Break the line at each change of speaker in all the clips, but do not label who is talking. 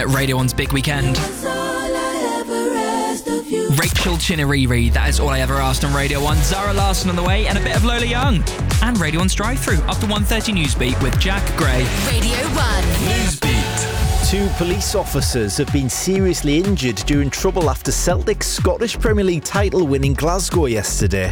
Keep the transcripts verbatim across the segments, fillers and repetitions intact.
Radio one's Big Weekend. Rachel Chinariri, That Is All I Ever Asked on Radio one. Zara Larsson on the way, and a bit of Lola Young. And Radio one's Drive-Thru after one thirty Newsbeat with Jack Gray.
Radio one.
Newsbeat. Two police officers have been seriously injured during trouble after Celtic's Scottish Premier League title win in Glasgow yesterday.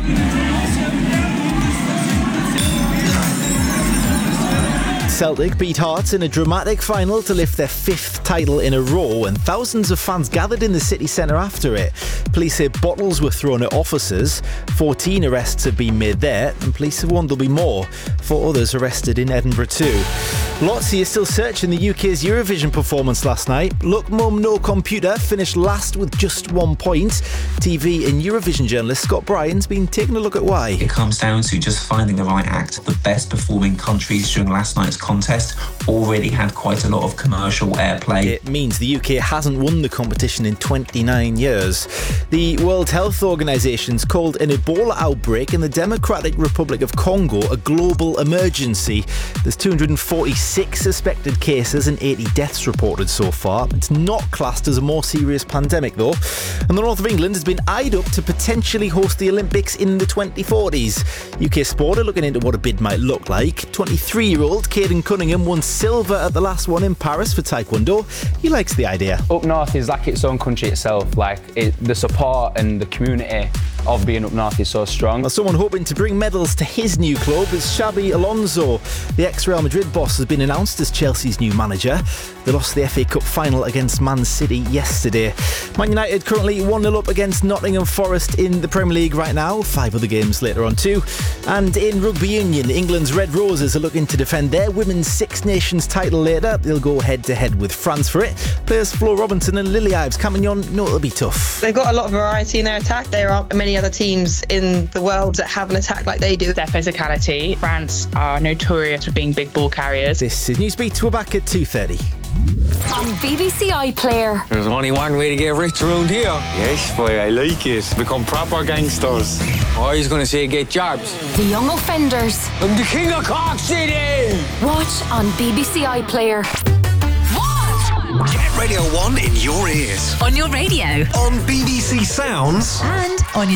Celtic beat Hearts in a dramatic final to lift their fifth title in a row, and thousands of fans gathered in the city centre after it. Police say bottles were thrown at officers. fourteen arrests have been made there, and police have warned there'll be more. Four others arrested in Edinburgh too. Lotsy is still searching the U K's Eurovision performance last night. Look Mum No Computer finished last with just one point. T V and Eurovision journalist Scott Bryan's been taking a look at why.
It comes down to just finding the right act. The best performing countries during last night's contest already had quite a lot of commercial airplay.
It means the U K hasn't won the competition in twenty-nine years. The World Health Organization's called an Ebola outbreak in the Democratic Republic of Congo a global emergency. There's two hundred forty-six suspected cases and eighty deaths reported so far. It's not classed as a more serious pandemic though. And the north of England has been eyed up to potentially host the Olympics in the twenty forties. U K Sport are looking into what a bid might look like. twenty-three-year-old Caden Cunningham won silver at the last one in Paris for Taekwondo. He likes the idea.
Up north is like its own country itself. Like it, the support and the community of being up north is so strong.
Well, someone hoping to bring medals to his new club is Xabi Alonso. The ex-Real Madrid boss has been announced as Chelsea's new manager. They lost the F A Cup final against Man City yesterday. Man United currently one nil up against Nottingham Forest in the Premier League right now. Five other games later on too. And in Rugby Union, England's Red Roses are looking to defend their Women's Six Nations title later. They'll go head-to-head with France for it. Players Flo Robinson and Lily Ives Camignon know it'll be tough.
They've got a lot of variety in their attack. There aren't many other teams in the world that have an attack like they do.
Their physicality. France are notorious for being big ball carriers.
This is Newsbeat. We're back at two thirty.
On B B C iPlayer.
There's only one way to get rich around here. Yes, boy, I like it. Become proper gangsters. Oh, he's going to say get jobs.
The Young Offenders.
I'm the king of Cork City.
Watch on B B C iPlayer.
Get Radio one in your ears.
On your radio.
On B B C Sounds.
And on your